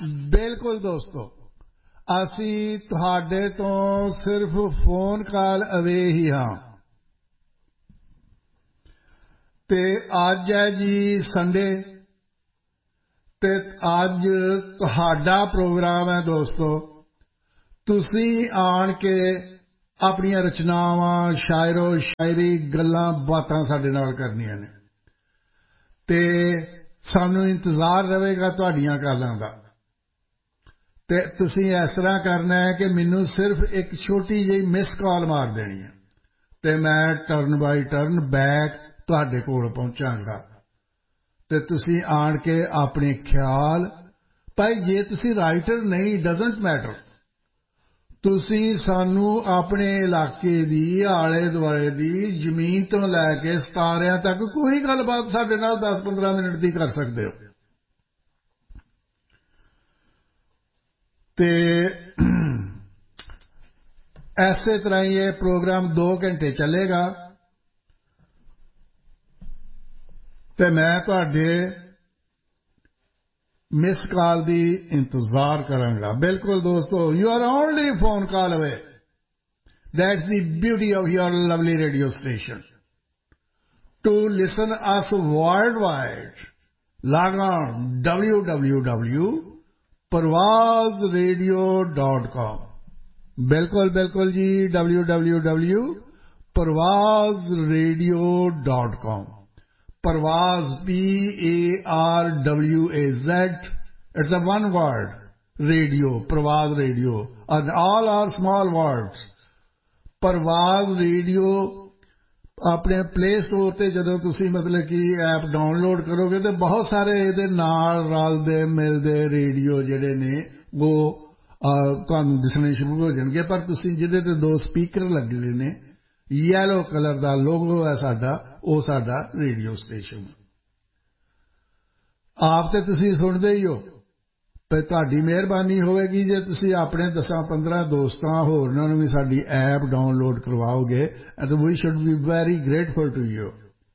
ਬਿਲਕੁਲ ਦੋਸਤੋ, ਅਸੀਂ ਤੁਹਾਡੇ ਤੋਂ ਸਿਰਫ ਫੋਨ ਕਾਲ ਅਵੇ ਹੀ ਹਾਂ। ਤੇ ਅੱਜ ਹੈ ਜੀ ਸੰਡੇ, ਤੇ ਅੱਜ ਤੁਹਾਡਾ ਪ੍ਰੋਗਰਾਮ ਹੈ ਦੋਸਤੋ। ਤੁਸੀਂ ਆਣ ਕੇ ਆਪਣੀਆਂ ਰਚਨਾਵਾਂ, ਸ਼ਾਇਰੋ ਸ਼ਾਇਰੀ, ਗੱਲਾਂ ਬਾਤਾਂ ਸਾਡੇ ਨਾਲ ਕਰਨੀਆਂ ਨੇ ਤੇ ਸਾਨੂੰ ਇੰਤਜ਼ਾਰ ਰਹੇਗਾ ਤੁਹਾਡੀਆਂ ਕਾਲਾਂ ਦਾ। ਤੇ ਤੁਸੀਂ ਇਸ ਤਰ੍ਹਾਂ ਕਰਨਾ ਹੈ ਕਿ ਮੈਨੂੰ ਸਿਰਫ ਇੱਕ ਛੋਟੀ ਜਿਹੀ ਮਿਸ ਕਾਲ ਮਾਰ ਦੇਣੀ ਹੈ ਤੇ ਮੈਂ ਟਰਨ ਬਾਈ ਟਰਨ ਬੈਕ ਤੁਹਾਡੇ ਕੋਲ ਪਹੁੰਚਾਂਗਾ। ਤੇ ਤੁਸੀਂ ਆਣ ਕੇ ਆਪਣੇ ਖਿਆਲ, ਭਾਈ ਜੇ ਤੁਸੀਂ ਰਾਈਟਰ ਨਹੀਂ, ਡਜ਼ਨਟ ਮੈਟਰ, ਤੁਸੀਂ ਸਾਨੂੰ ਆਪਣੇ ਇਲਾਕੇ ਦੀ, ਆਲੇ ਦੁਆਲੇ ਦੀ, ਜ਼ਮੀਨ ਤੋਂ ਲੈ ਕੇ ਸਿਤਾਰਿਆਂ ਤੱਕ ਕੋਈ ਗੱਲਬਾਤ ਸਾਡੇ ਨਾਲ 10-15 ਮਿੰਟ ਦੀ ਕਰ ਸਕਦੇ ਹੋ। ਤੇ ਐਸੇ ਤਰ੍ਹਾਂ ਹੀ ਇਹ ਪ੍ਰੋਗਰਾਮ 2 ਘੰਟੇ ਚੱਲੇਗਾ ਤੇ ਮੈਂ ਤੁਹਾਡੇ ਮਿਸ ਕਾਲ ਦੀ ਇੰਤਜ਼ਾਰ ਕਰਾਂਗਾ। ਬਿਲਕੁਲ ਦੋਸਤੋ, you are only phone call ਅਵੇ। That's the beauty of your lovely radio station. To listen us worldwide, log on www.parvazradio.com. बिल्कुल जी, www.parvazradio.com. Parvaz, P-A-R-W-A-Z. It's a one word, radio, Parvaz Radio. And all are small words. Parwaz radio ਆਪਣੇ play store ਤੇ ਜਦੋਂ ਤੁਸੀਂ ਮਤਲਬ ਕਿ app download ਕਰੋਗੇ ਤੇ ਬਹੁਤ ਸਾਰੇ ਇਹਦੇ ਨਾਲ ਰਲਦੇ ਮਿਲਦੇ ਰੇਡੀਓ ਜਿਹੜੇ ਨੇ ਉਹ ਤੁਹਾਨੂੰ ਦਿਸਣੇ ਸ਼ੁਰੂ ਹੋ ਜਾਣਗੇ। ਪਰ ਤੁਸੀਂ ਜਿਹਦੇ ਤੇ 2 ਸਪੀਕਰ ਲੱਗੇ ਹੋਏ ਨੇ, ਯੈਲੋ ਕਲਰ ਦਾ ਲੋਗੋ ਹੈ ਸਾਡਾ, ਉਹ ਸਾਡਾ ਰੇਡੀਓ ਸਟੇਸ਼ਨ। ਆਪ ਤੇ ਤੁਸੀਂ ਸੁਣਦੇ ਹੀ ਹੋ, ਤੇ ਤੁਹਾਡੀ ਮਿਹਰਬਾਨੀ ਹੋਵੇਗੀ ਜੇ ਤੁਸੀਂ ਆਪਣੇ 10-15 ਦੋਸਤਾਂ ਹੋਰਨਾਂ ਨੂੰ ਵੀ ਸਾਡੀ app download ਕਰਵਾਓਗੇ। And we should be very grateful to you.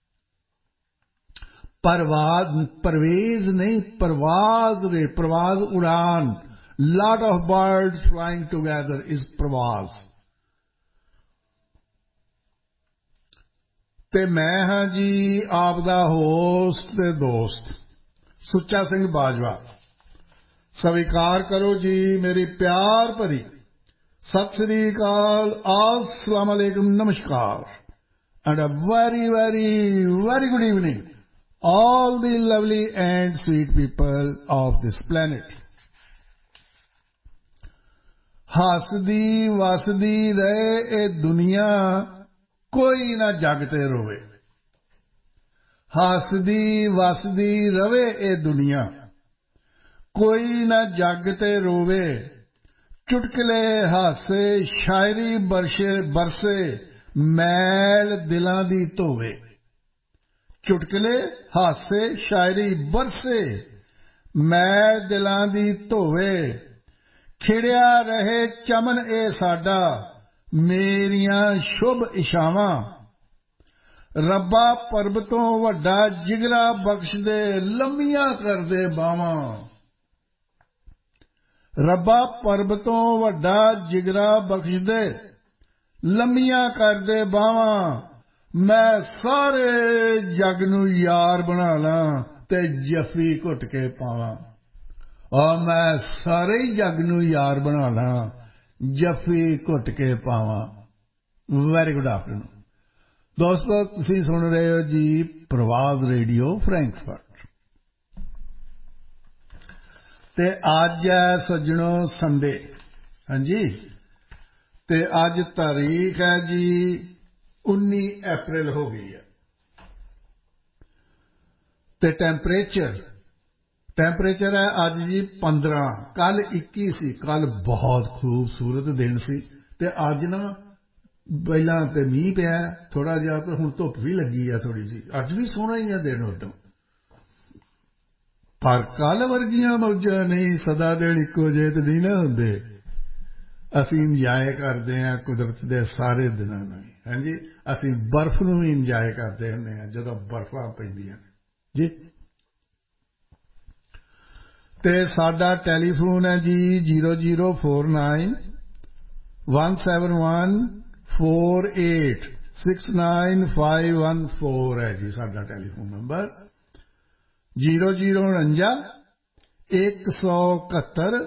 Parvez ਨਹੀਂ, ਪ੍ਰਵਾਜ਼ ਉਡਾਨ। lot of birds flying together is ਪ੍ਰਵਾਜ਼। ਤੇ ਮੈਂ ਹਾਂ ਜੀ ਆਪ ਦਾ ਹੋਸਟ ਤੇ ਦੋਸਤ ਸੁੱਚਾ ਸਿੰਘ ਬਾਜਵਾ। स्वीकार करो जी मेरी प्यार भरी सत श्री अकाल, अस्सलाम वालेकुम, नमस्कार, and a very very very good evening all the lovely and sweet people of this planet. हसदी वसदी रहे ए दुनिया, कोई ना जग ते रोवे। हसदी वसदी रवे ए दुनिया, कोई न जग ते रोवे। चुटकले हासे शायरी बरसे, मैल दिलां दी धोवे। चुटकले हासे शायरी बरसे, मैल दिलां दी धोवे। खिड़िया रहे चमन ए साडा, मेरियां शुभ इछावां। रब्बा परबतों वड्डा जिगरा बख्श दे, लम्मियां कर दे बावां। ਰੱਬਾ ਪਰਬਤੋਂ ਵੱਡਾ ਜਿਗਰਾ ਬਖਸ਼ ਦੇ, ਲੰਮੀਆਂ ਕਰ ਦੇ ਬਾਹਾਂ। ਮੈਂ ਸਾਰੇ ਜੱਗ ਨੂੰ ਯਾਰ ਬਣਾ ਲਾਂ ਤੇ ਜੱਫੀ ਘੁੱਟ ਕੇ ਪਾਵਾਂ। ਮੈਂ ਸਾਰੇ ਜੱਗ ਨੂੰ ਯਾਰ ਬਣਾ ਲਾਂ, ਜੱਫੀ ਘੁੱਟ ਕੇ ਪਾਵਾਂ। ਵੈਰੀ ਗੁੱਡ ਆਫਟਰਨੂਨ ਦੋਸਤੋ, ਤੁਸੀਂ ਸੁਣ ਰਹੇ ਹੋ ਜੀ ਪ੍ਰਵਾਜ਼ ਰੇਡੀਓ ਫਰੈਂਕਫਰਟ। ਤੇ ਅੱਜ ਹੈ ਸੱਜਣੋ ਸੰਡੇ। ਹਾਂਜੀ, ਤੇ ਅੱਜ ਤਾਰੀਖ ਹੈ ਜੀ 19 ਅਪ੍ਰੈਲ ਹੋ ਗਈ ਹੈ। ਤੇ ਟੈਂਪਰੇਚਰ ਹੈ ਅੱਜ ਜੀ 15। ਕੱਲ 21 ਸੀ। ਕੱਲ ਬਹੁਤ ਖੂਬਸੂਰਤ ਦਿਨ ਸੀ ਤੇ ਅੱਜ ਨਾ ਪਹਿਲਾਂ ਤੇ ਮੀਂਹ ਪਿਆ ਥੋੜਾ ਜਿਹਾ, ਪਰ ਹੁਣ ਧੁੱਪ ਵੀ ਲੱਗੀ ਆ ਥੋੜੀ ਜਿਹੀ। ਅੱਜ ਵੀ ਸੋਹਣਾ ਹੀ ਆ ਦਿਨ ਉਦੋਂ, ਪਰ ਕੱਲ ਵਰਗੀਆਂ ਮੌਜਾਂ ਨਹੀਂ। ਸਦਾ ਦਿਨ ਇੱਕੋ ਜਿਹੇ ਤੇ ਨਹੀਂ ਨਾ ਹੁੰਦੇ। ਅਸੀਂ ਇੰਜਾਏ ਕਰਦੇ ਹਾਂ ਕੁਦਰਤ ਦੇ ਸਾਰੇ ਦਿਨਾਂ ਨੂੰ। ਹਾਂਜੀ, ਅਸੀਂ ਬਰਫ਼ ਨੂੰ ਵੀ ਇੰਜਾਏ ਕਰਦੇ ਹੁੰਦੇ ਹਾਂ ਜਦੋਂ ਬਰਫ਼ਾਂ ਪੈਂਦੀਆਂ ਜੀ। ਤੇ ਸਾਡਾ ਟੈਲੀਫੋਨ ਹੈ ਜੀ 0049 17148 69514 है जी साडा टेलीफोन नंबर 0049 171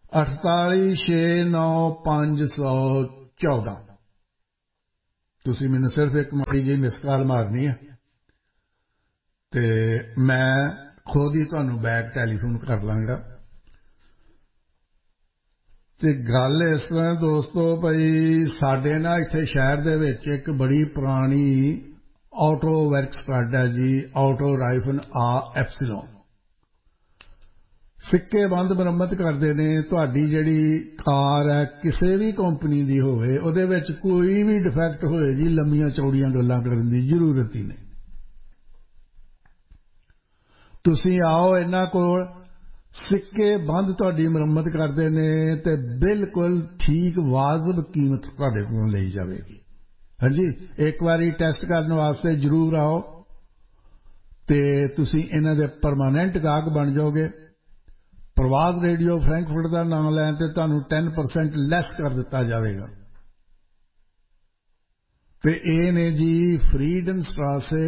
4869 ਤੁਸੀਂ ਮੈਨੂੰ ਸਿਰਫ ਇੱਕ ਮਾੜੀ ਜਿਹੀ ਮਿਸ ਕਾਲ ਮਾਰਨੀ ਹੈ ਤੇ ਮੈਂ ਖੁਦ ਹੀ ਤੁਹਾਨੂੰ ਬੈਕ ਟੈਲੀਫੋਨ ਕਰ ਲਾਂਗਾ ਤੇ ਗੱਲ ਇਸ ਤਰ੍ਹਾਂ ਦੋਸਤੋ ਭਈ ਸਾਡੇ ਨਾ ਇੱਥੇ ਸ਼ਹਿਰ ਦੇ ਵਿੱਚ ਇੱਕ ਬੜੀ ਪੁਰਾਣੀ ਆਟੋ ਵਰਕਸ ਹੈ ਜੀ ਆਟੋ ਰਾਈਫਨ ਆ ਐਪਸਿਲੋਨ ਸਿੱਕੇ ਬੰਦ ਮੁਰੰਮਤ ਕਰਦੇ ਨੇ ਤੁਹਾਡੀ ਜਿਹੜੀ ਕਾਰ ਹੈ ਕਿਸੇ ਵੀ ਕੰਪਨੀ ਦੀ ਹੋਵੇ ਉਹਦੇ ਵਿੱਚ ਕੋਈ ਵੀ ਡਿਫੈਕਟ ਹੋਏ ਜੀ ਲੰਮੀਆਂ ਚੌੜੀਆਂ ਗੱਲਾਂ ਕਰਨ ਦੀ ਜ਼ਰੂਰਤ ਹੀ ਨਹੀਂ ਤੁਸੀਂ ਆਓ ਇਹਨਾਂ ਕੋਲ ਸਿੱਕੇ ਬੰਦ ਤੁਹਾਡੀ ਮੁਰੰਮਤ ਕਰਦੇ ਨੇ ਤੇ ਬਿਲਕੁਲ ਠੀਕ ਵਾਜਬ ਕੀਮਤ ਤੁਹਾਡੇ ਕੋਲ ਲਈ ਜਾਵੇਗੀ ਹਾਂਜੀ ਇੱਕ ਵਾਰੀ ਟੈਸਟ ਕਰਨ ਵਾਸਤੇ ਜ਼ਰੂਰ ਆਓ ਤੇ ਤੁਸੀਂ ਇਹਨਾਂ ਦੇ ਪਰਮਾਨੈਂਟ ਗਾਹਕ ਬਣ ਜਾਓਗੇ ਪ੍ਰਵਾਜ਼ ਰੇਡੀਓ ਫਰੈਂਕਫਰਟ ਦਾ ਨਾਮ ਲੈਣ ਤੇ ਤੁਹਾਨੂੰ 10% ਲੈਸ ਕਰ ਦਿੱਤਾ ਜਾਵੇਗਾ ਤੇ ਇਹ ਨੇ ਜੀ ਫਰੀਡਨ ਸਟ੍ਰਾਸੇ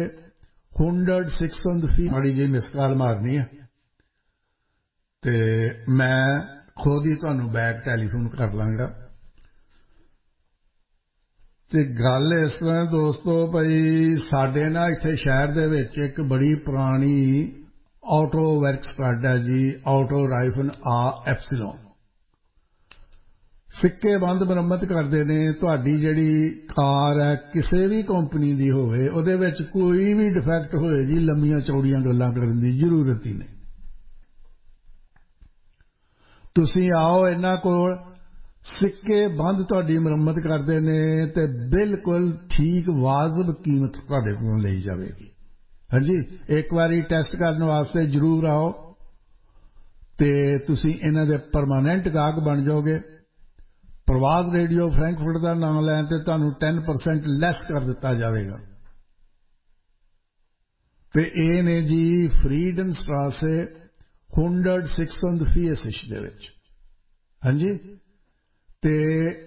106 ਮਾੜੀ ਜਿਹੀ ਮਿਸ ਕਾਲ ਮਾਰਨੀ ਹੈ ਤੇ ਮੈਂ ਖੁਦ ਹੀ ਤੁਹਾਨੂੰ ਬੈਕ ਟੈਲੀਫੋਨ ਕਰ ਲਾਂਗਾ ਤੇ ਗੱਲ ਇਸ ਤਰ੍ਹਾਂ ਦੋਸਤੋ ਭਈ ਸਾਡੇ ਨਾ ਇੱਥੇ ਸ਼ਹਿਰ ਦੇ ਵਿੱਚ ਇੱਕ ਬੜੀ ਪੁਰਾਣੀ ਆਟੋ ਵਰਕਸ ਹੈ ਜੀ ਆਟੋ ਰਾਈਫਨ ਆ ਐਪਸਿਲੋਨ ਸਿੱਕੇ ਬੰਦ ਮੁਰੰਮਤ ਕਰਦੇ ਨੇ ਤੁਹਾਡੀ ਜਿਹੜੀ ਕਾਰ ਹੈ ਕਿਸੇ ਵੀ ਕੰਪਨੀ ਦੀ ਹੋਵੇ ਉਹਦੇ ਵਿੱਚ ਕੋਈ ਵੀ ਡਿਫੈਕਟ ਹੋਏ ਜੀ ਲੰਮੀਆਂ ਚੌੜੀਆਂ ਗੱਲਾਂ ਕਰਨ ਦੀ ਜ਼ਰੂਰਤ ਹੀ ਨਹੀਂ ਤੁਸੀਂ ਆਓ ਇਹਨਾਂ ਕੋਲ ਸਿੱਕੇ ਬੰਦ ਤੁਹਾਡੀ ਮੁਰੰਮਤ ਕਰਦੇ ਨੇ ਤੇ ਬਿਲਕੁਲ ਠੀਕ ਵਾਜਬ ਕੀਮਤ ਤੁਹਾਡੇ ਕੋਲ ਲਈ ਜਾਵੇਗੀ ਹਾਂਜੀ ਇੱਕ ਵਾਰੀ ਟੈਸਟ ਕਰਨ ਵਾਸਤੇ ਜ਼ਰੂਰ ਆਓ ਤੇ ਤੁਸੀਂ ਇਹਨਾਂ ਦੇ ਪਰਮਾਨੈਂਟ ਗਾਹਕ ਬਣ ਜਾਓਗੇ ਪ੍ਰਵਾਜ਼ ਰੇਡੀਓ ਫਰੈਂਕਫਰਟ ਦਾ ਨਾਮ ਲੈਣ ਤੇ ਤੁਹਾਨੂੰ 10% ਲੈਸ ਕਰ ਦਿੱਤਾ ਜਾਵੇਗਾ ਤੇ ਇਹ ਨੇ ਜੀ ਫਰੀਡਨ ਸਟ੍ਰਾਸੇ 106 ਦੇ ਵਿੱਚ ਹਾਂਜੀ ਤੇ